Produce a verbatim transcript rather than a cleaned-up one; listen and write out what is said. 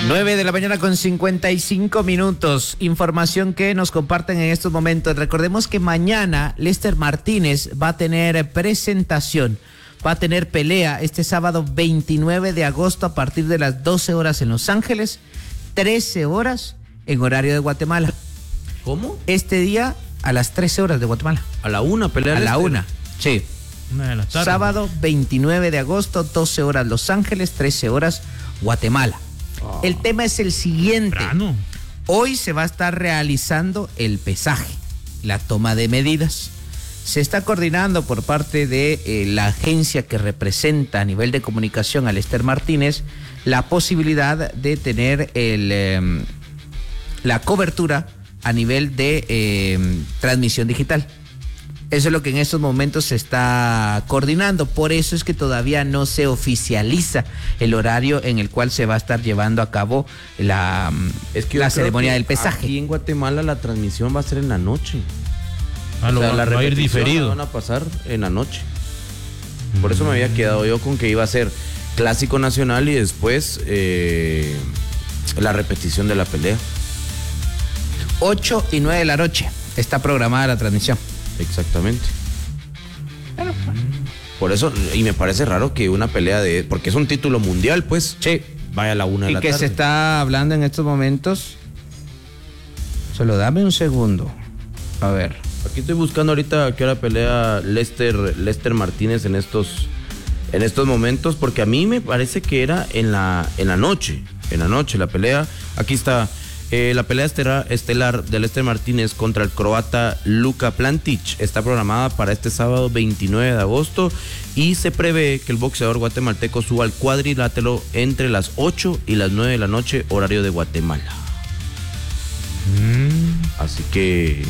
nueve de la mañana con cincuenta y cinco minutos. Información que nos comparten en estos momentos. Recordemos que mañana Lester Martínez va a tener presentación, va a tener pelea este sábado veintinueve de agosto a partir de las doce horas en Los Ángeles, trece horas en horario de Guatemala. ¿Cómo? Este día a las trece horas de Guatemala. A la una, pelea A la Lester. una, sí. Una de la tarde. Sábado veintinueve de agosto, doce horas Los Ángeles, trece horas Guatemala. Oh. El tema es el siguiente. Temprano. Hoy se va a estar realizando el pesaje, la toma de medidas. Se está coordinando por parte de eh, la agencia que representa a nivel de comunicación a Lester Martínez la posibilidad de tener el, eh, la cobertura a nivel de eh, transmisión digital. Eso es lo que en estos momentos se está coordinando. Por eso es que todavía no se oficializa el horario en el cual se va a estar llevando a cabo la, es que la ceremonia del pesaje. Aquí en Guatemala la transmisión va a ser en la noche. Ah, lo o sea, va, la va a ir repetición diferido. la van a pasar en la noche. Por eso me había quedado yo con que iba a ser Clásico Nacional y después eh, la repetición de la pelea. ocho y nueve de la noche está programada la transmisión. Exactamente. Por eso, y me parece raro que una pelea de... Porque es un título mundial, pues. Sí. Vaya a la una de Y la que tarde. se está hablando en estos momentos. Solo dame un segundo. A ver. Aquí estoy buscando ahorita a qué hora pelea Lester, Lester Martínez en estos, en estos momentos, porque a mí me parece que era en la, en la noche. En la noche la pelea. Aquí está. Eh, la pelea estelar, estelar de Lester Martínez contra el croata Luka Plantic está programada para este sábado veintinueve de agosto y se prevé que el boxeador guatemalteco suba al cuadrilátero entre las ocho y las nueve de la noche, horario de Guatemala. Mm. Así que